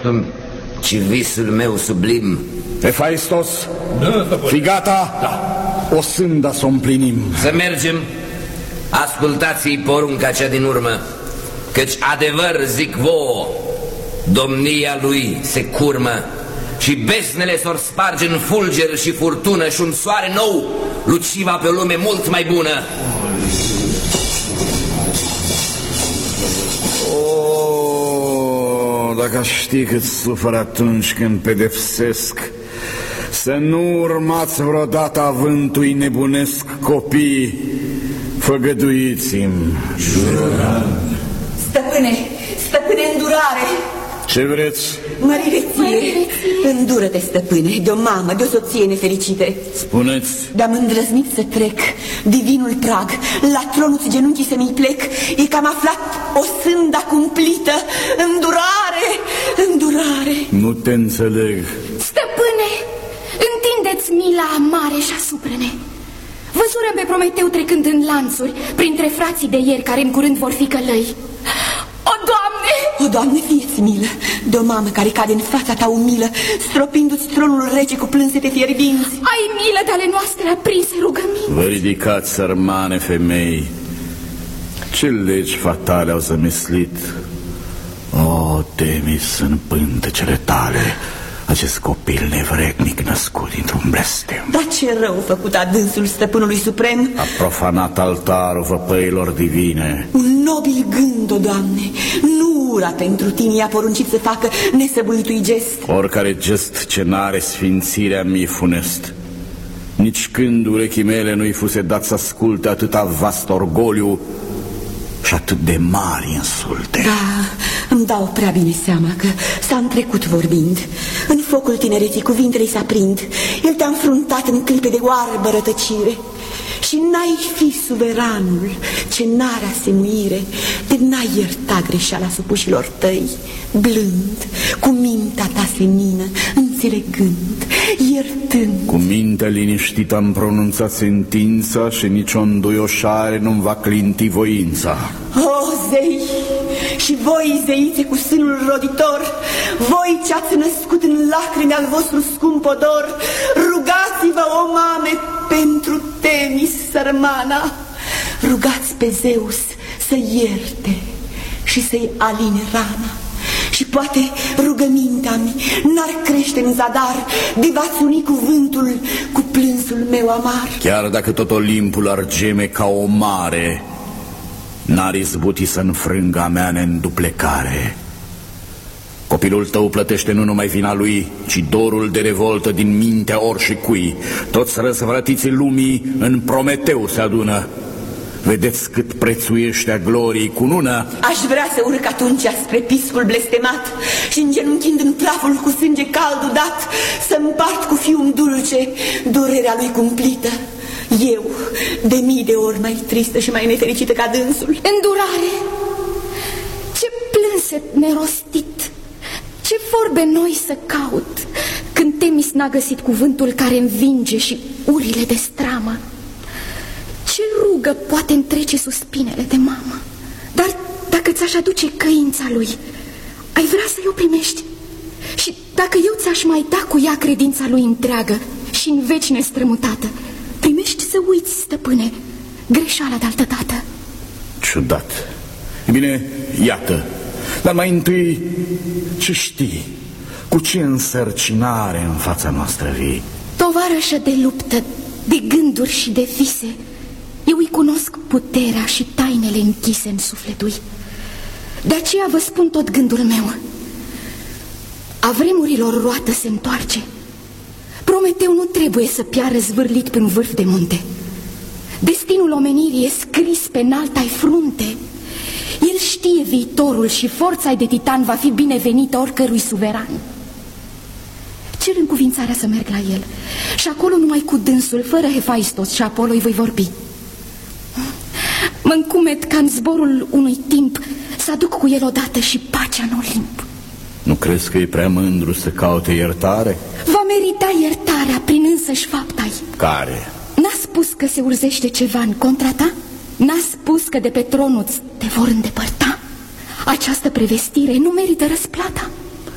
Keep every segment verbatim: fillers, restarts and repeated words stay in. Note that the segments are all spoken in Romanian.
postumi, ci visul meu sublim. Hefaistos, Da, fii gata? Da. O sânda să o împlinim. Să mergem. Ascultați-i porunca cea din urmă, căci adevăr zic vouă, domnia lui se curmă și besnele s-or sparge în fulger și furtună și un soare nou luciva pe o lume mult mai bună. Oh, dacă aș ști cât sufăr atunci când pedepsesc, să nu urmați vreodată avântui nebunesc copii, făgăduiți-mi. Stăpâne, stăpâne, îndurare. Ce vreți? Mărire ție. Îndură-te, stăpâne, de o mamă, de o soție nefericite. Spuneți. De-am îndrăznit să trec divinul prag, la tronul genunchii să mi plec, e că am aflat o sânda cumplită. Îndurare, îndurare. Nu te înțeleg. Stăpâne, întindeți mila mare și asupra-ne. Văzurăm pe Prometeu trecând în lanțuri printre frații de ieri care în curând vor fi călăi. O, Doamne! O, Doamne, fie-ți milă de o mamă care cade în fața ta umilă, stropindu-ți tronul rece cu plânsete fierbinți. Ai milă de ale noastre aprinse rugăminți. Vă ridicați, sărmane femei. Ce legi fatale au zămislit. O, Temis, în pântecele tale acest copil nevrednic născut dintr-un blestem. Dar ce rău făcut adânsul stăpânului suprem? A profanat altarul văpăilor divine. Un nobil gând, o, Doamne, nu ura pentru tine i-a poruncit să facă nesăbuitui gest. Oricare gest ce n-are sfințirea mi-i funest. Nici când urechii mele nu-i fuse dat să asculte atâta vast orgoliu și atât de mari insulte. Da, îmi dau prea bine seama că s-a întrecut vorbind. În focul tinereții cuvintele-i s-aprind. El te-a înfruntat în clipe de oarbă rătăcire. Și n-ai fi suveranul ce n-are asemuire, de n-ai ierta greșeala supușilor tăi. Blând, cu mintea ta senină, înțelegând, iertând. Cu mintea liniștită am pronunțat sentința și nicio înduioșare nu-mi va clinti voința. O, zei, și voi, zeițe cu sânul roditor, voi ce-ați născut în lacrimi al vostru scump odor, rugați-vă, o mame, pentru Temis, sărmana. Rugați pe Zeus să ierte și să-i aline rana. Și poate rugămintea mi n-ar crește în zadar de v-ați uni cuvântul cu plânsul meu amar. Chiar dacă tot Olimpul ar geme ca o mare, n-ar izbuti să înfrângă a mea neînduplecare. Copilul tău plătește nu numai vina lui, ci dorul de revoltă din mintea oricui. Toți răzvrătiții lumii în Prometeu se adună. Vedeți cât prețuiește a gloriei cunună? Aș vrea să urc atunci spre piscul blestemat și îngenunchind în praful cu sânge cald udat, să împart cu fiul dulce durerea lui cumplită. Eu, de mii de ori mai tristă și mai nefericită ca dânsul. Îndurare! Ce plânset nerostit! Ce vorbe noi să caut când Temis n-a găsit cuvântul care învinge și urile de stramă? Ce rugă poate întrece suspinele de mamă? Dar dacă ți-aș aduce căința lui, ai vrea să-i o primești? Și dacă eu ți-aș mai da cu ea credința lui întreagă și în veci nestrămutată, primești să uiți, stăpâne, greșeala de altădată. Ciudat. E bine, iată. Dar mai întâi, ce știi? Cu ce însărcinare în fața noastră vii? Tovarășă de luptă, de gânduri și de vise, eu îi cunosc puterea și tainele închise în sufletul. De aceea vă spun tot gândul meu. A vremurilor roată se întoarce. Prometeu nu trebuie să piară zvârlit pe un vârf de munte. Destinul omenirii e scris pe înalta-i frunte. El știe viitorul și forța-i de titan va fi binevenită oricărui suveran. Cer încuvințarea să merg la el și acolo numai cu dânsul, fără Hefaistos și Apollo, îi voi vorbi. Mă încumet ca în zborul unui timp să aduc cu el odată și pacea în Olimp. Nu crezi că e prea mândru să caute iertare? Va merita iertarea prin însăși fapta-i. Care? N-a spus că se urzește ceva în contra ta? N-a spus că de pe tronul te vor îndepărta? Această prevestire nu merită răsplata. Nu vă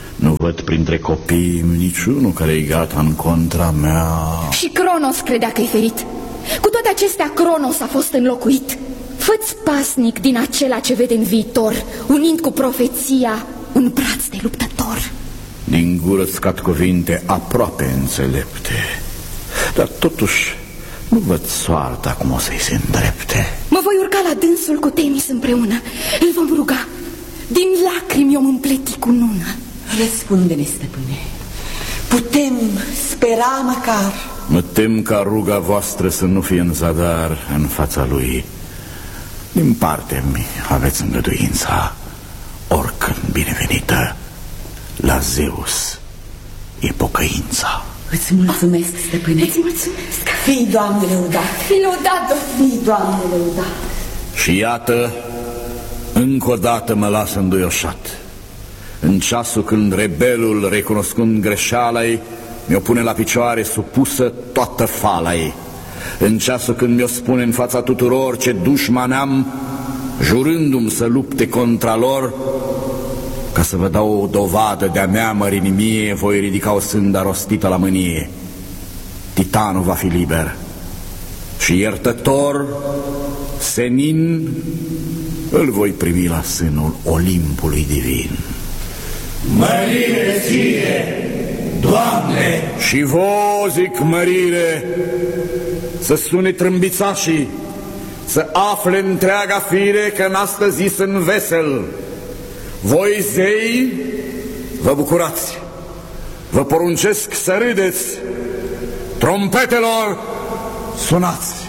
văd printre copii niciunul care e gata în contra mea. Și Cronos credea că e ferit. Cu toate acestea, Cronos a fost înlocuit. Fă-ți pasnic din acela ce vede în viitor, unind cu profeția un braț de luptător. Din gură scad cuvinte aproape înțelepte, dar totuși nu văd soarta cum o să-i se îndrepte. Mă voi urca la dânsul cu Temis împreună. Îl vom ruga. Din lacrimi o împleti cu nună. Răspunde-ne, stăpâne. Putem spera măcar. Mă tem ca ruga voastră să nu fie în zadar în fața lui. Din partea mea aveți îngăduința, oricând binevenită, la Zeus e pocăința. Îți mulțumesc, stăpâne. Îți mulțumesc. Fii, Doamne, lăudat. Fii lăudat, Fii, Doamne, lăudat. Și iată, încă o dată mă las înduioșat. În ceasul când rebelul, recunoscând greșeala-i, mi-o pune la picioare supusă toată fala-i. În ceasul când mi-o spune în fața tuturor ce dușman am, jurându-mi să lupte contra lor, ca să vă dau o dovadă de-a mea mărinimie, voi ridica o sânda rostită la mânie. Titanul va fi liber și iertător, senin, îl voi primi la sânul Olimpului divin. Mărire ție, Doamne! Și vouă zic mărire, să sune trâmbițașii, să afle întreaga fire că în astăzi sunt vesel. Voi, zei, vă bucurați, vă poruncesc să râdeți, trompetelor sunați!